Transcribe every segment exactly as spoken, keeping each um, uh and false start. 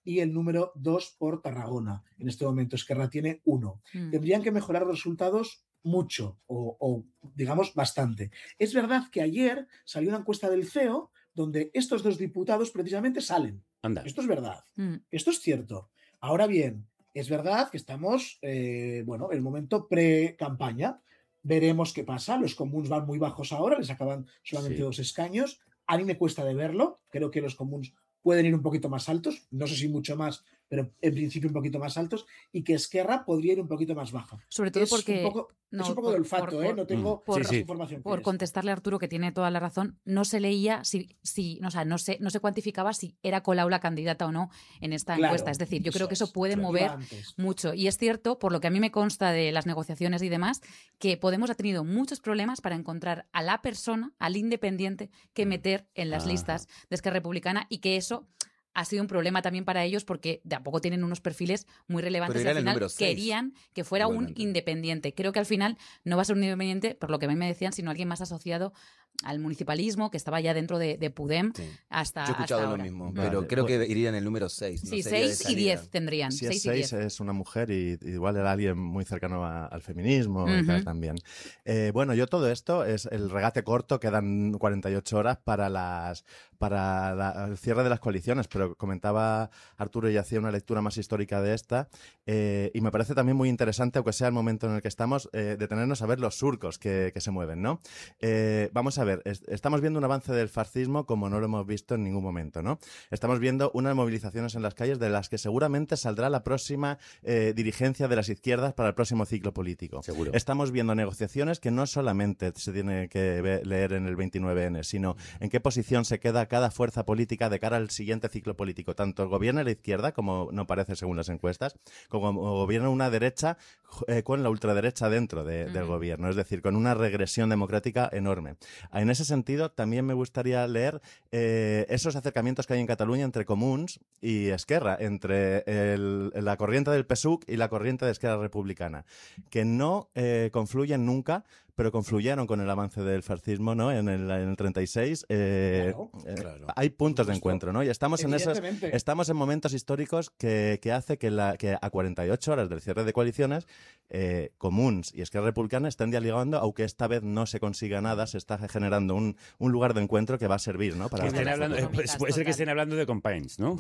y el número dos por Tarragona. En este momento Esquerra tiene uno. Mm. Tendrían que mejorar los resultados mucho o, o, digamos, bastante. Es verdad que ayer salió una encuesta del C E O donde estos dos diputados precisamente salen. Anda. Esto es verdad. Mm. Esto es cierto. Ahora bien, es verdad que estamos, eh, bueno, en el momento pre-campaña. Veremos qué pasa. Los comuns van muy bajos ahora, les acaban solamente sí. dos escaños. A mí me cuesta de verlo. Creo que los comuns pueden ir un poquito más altos. No sé si mucho más, pero en principio un poquito más altos. Y que Esquerra podría ir un poquito más baja. Sobre todo es porque... Un poco, no, es un poco por, de olfato, por, ¿eh? No tengo por, más sí, sí. información. Por contestarle a Arturo, que tiene toda la razón, no se leía si, si no, o sea, no, se, no se cuantificaba si era Colau la candidata o no en esta claro, encuesta. Es decir, yo creo que eso es, puede claro, mover mucho. Y es cierto, por lo que a mí me consta de las negociaciones y demás, que Podemos ha tenido muchos problemas para encontrar a la persona, al independiente, que meter en las ah. listas de Esquerra Republicana, y que eso ha sido un problema también para ellos porque tampoco tienen unos perfiles muy relevantes y al final querían que fuera Igualmente. un independiente. Creo que al final no va a ser un independiente, por lo que a mí me decían, sino alguien más asociado al municipalismo, que estaba ya dentro de, de Pudem sí. hasta Yo he escuchado hasta lo mismo, vale. pero creo que iría en el número seis. Sí, seis y diez tendrían. Si seis es seis, es una mujer y igual era alguien muy cercano a, al feminismo uh-huh. y tal también. Eh, bueno, yo todo esto es el regate corto, quedan cuarenta y ocho horas para las para la, el cierre de las coaliciones, pero comentaba Arturo y hacía una lectura más histórica de esta eh, y me parece también muy interesante, aunque sea el momento en el que estamos, eh, detenernos a ver los surcos que, que se mueven, ¿no? Eh, vamos a ver, es, estamos viendo un avance del fascismo como no lo hemos visto en ningún momento, ¿no? Estamos viendo unas movilizaciones en las calles de las que seguramente saldrá la próxima eh, dirigencia de las izquierdas para el próximo ciclo político. Seguro. Estamos viendo negociaciones que no solamente se tiene que ver, leer en el veintinueve ene, sino en qué posición se queda cada fuerza política de cara al siguiente ciclo político, tanto el gobierno de la izquierda, como no parece según las encuestas, como gobierna una derecha eh, con la ultraderecha dentro de, uh-huh. del gobierno, es decir, con una regresión democrática enorme. En ese sentido, también me gustaría leer eh, esos acercamientos que hay en Cataluña entre Comuns y Esquerra, entre el, la corriente del P S U C y la corriente de Esquerra Republicana, que no eh, confluyen nunca, pero confluyeron con el avance del fascismo, ¿no? En el, en el treinta y seis. Eh, claro, eh, claro. Hay puntos de encuentro, ¿no? Y estamos en esos, estamos en momentos históricos que, que hace que, la, que a cuarenta y ocho horas del cierre de coaliciones, eh, Comuns y Esquerra Republicana estén dialogando, aunque esta vez no se consiga nada, se está generando un, un lugar de encuentro que va a servir, ¿no? Para estén hablando, eh, pues, puede ser que estén hablando de Compañes, ¿no?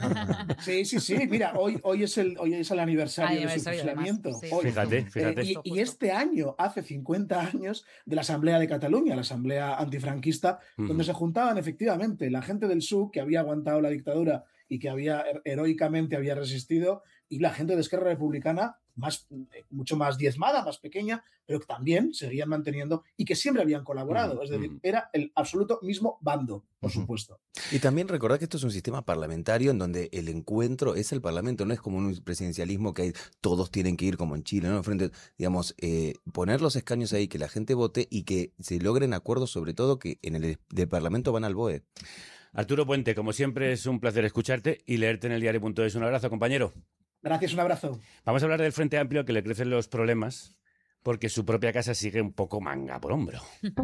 Sí, sí, sí. Mira, hoy, hoy, es, el, hoy es el aniversario Ay, de su fusilamiento. Sí. Fíjate, fíjate. Eh, y, y este año, hace cincuenta años, de la Asamblea de Cataluña, la Asamblea antifranquista, uh-huh. donde se juntaban efectivamente la gente del P S U C que había aguantado la dictadura y que había heroicamente había resistido, y la gente de Esquerra Republicana, más, mucho más diezmada, más pequeña, pero que también seguían manteniendo y que siempre habían colaborado. Uh-huh. Es decir, era el absoluto mismo bando, por uh-huh. supuesto. Y también recordar que esto es un sistema parlamentario en donde el encuentro es el Parlamento, no es como un presidencialismo que hay, todos tienen que ir como en Chile, ¿no? Frente, digamos, eh, poner los escaños ahí, que la gente vote y que se logren acuerdos, sobre todo que en el del Parlamento van al B O E. Arturo Puente, como siempre es un placer escucharte y leerte en el diario punto es. Un abrazo, compañero. Gracias, un abrazo. Vamos a hablar del Frente Amplio, que le crecen los problemas porque su propia casa sigue un poco manga por hombro.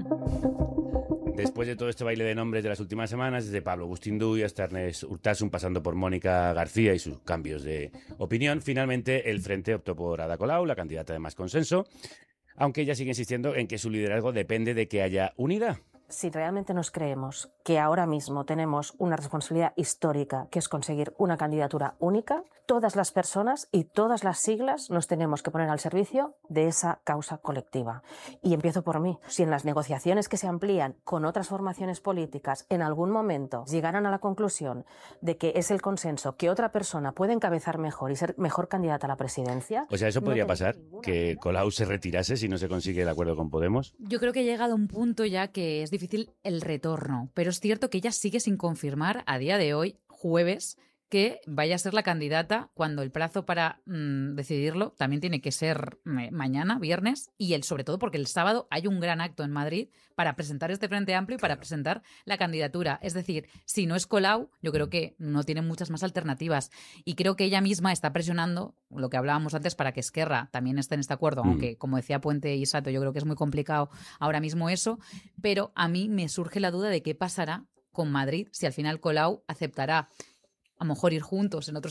Después de todo este baile de nombres de las últimas semanas, desde Pablo Agustín Duy hasta Ernest Urtasun, pasando por Mónica García y sus cambios de opinión, finalmente el Frente optó por Ada Colau, la candidata de más consenso, aunque ella sigue insistiendo en que su liderazgo depende de que haya unidad. Si realmente nos creemos que ahora mismo tenemos una responsabilidad histórica, que es conseguir una candidatura única, todas las personas y todas las siglas nos tenemos que poner al servicio de esa causa colectiva. Y empiezo por mí. Si en las negociaciones que se amplían con otras formaciones políticas en algún momento llegaran a la conclusión de que es el consenso que otra persona puede encabezar mejor y ser mejor candidata a la presidencia... O sea, ¿eso podría no pasar? ¿Que Colau se retirase si no se consigue el acuerdo con Podemos? Yo creo que ha llegado a un punto ya que es difícil el retorno, pero es cierto que ella sigue sin confirmar a día de hoy, jueves, que vaya a ser la candidata cuando el plazo para mmm, decidirlo también tiene que ser eh, mañana, viernes, y el, sobre todo porque el sábado hay un gran acto en Madrid para presentar este Frente Amplio y para presentar la candidatura. Es decir, si no es Colau, yo creo que no tiene muchas más alternativas. Y creo que ella misma está presionando, lo que hablábamos antes, para que Esquerra también esté en este acuerdo, mm. aunque, como decía Puente y Sato, yo creo que es muy complicado ahora mismo eso, pero a mí me surge la duda de qué pasará con Madrid si al final Colau aceptará a lo mejor ir juntos en otros